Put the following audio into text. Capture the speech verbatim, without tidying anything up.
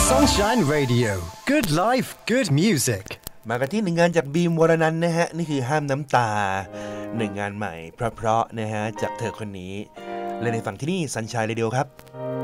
Sunshine Radio Good Life Good Music มากันที่หนึ่งงานจากบีมวรนันท์นะฮะนี่คือห้ามน้ำตาหนึ่งงานใหม่เพราะๆนะฮะจากเธอคนนี้เลยในฝั่งที่นี่ Sunshine Radio ครับ